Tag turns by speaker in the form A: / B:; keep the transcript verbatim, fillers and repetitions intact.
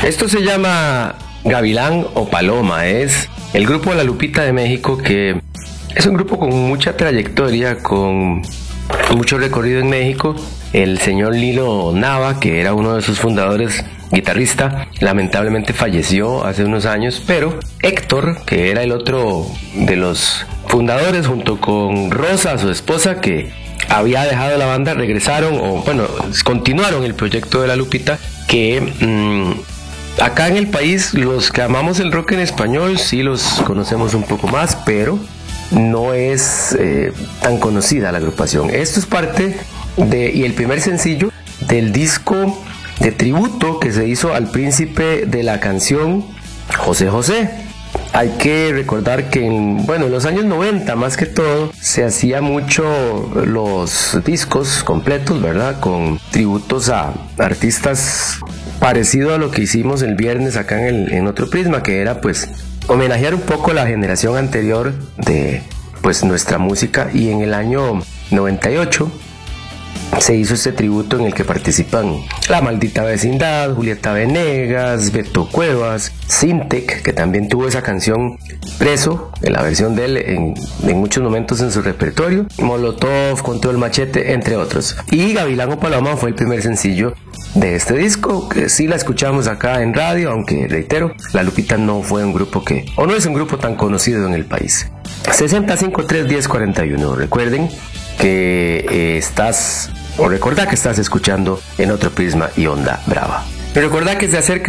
A: Esto se llama Gavilán o Paloma, es el grupo La Lupita de México, que es un grupo con mucha trayectoria, con mucho recorrido en México. El señor Lilo Nava, que era uno de sus fundadores, guitarrista, lamentablemente falleció hace unos años, pero Héctor, que era el otro de los fundadores, junto con Rosa, su esposa, que había dejado la banda, regresaron, o bueno, continuaron el proyecto de La Lupita, que mmm, acá en el país los que amamos el rock en español sí los conocemos un poco más, pero no es eh, tan conocida la agrupación. Esto es parte de, y el primer sencillo del disco de tributo que se hizo al príncipe de la canción, José José. Hay que recordar que en, bueno, en los años noventa más que todo se hacía mucho los discos completos, ¿verdad? Con tributos a artistas, parecido a lo que hicimos el viernes acá en, el, en Otro Prisma, que era pues homenajear un poco la generación anterior de pues nuestra música. Y en el año noventa y ocho se hizo este tributo en el que participan La Maldita Vecindad, Julieta Venegas, Beto Cuevas, Sintec, que también tuvo esa canción Preso, en la versión de él en, en muchos momentos en su repertorio, Molotov, Control Machete, entre otros. Y Gavilán o Paloma fue el primer sencillo de este disco, que sí la escuchamos acá en radio, aunque reitero, La Lupita no fue un grupo que, o no es un grupo tan conocido en el país. sesenta, cincuenta y tres, diez, cuarenta y uno. Recuerden que eh, estás, o recordá que estás escuchando En Otro Prisma y Onda Brava. Pero recordá que se acerca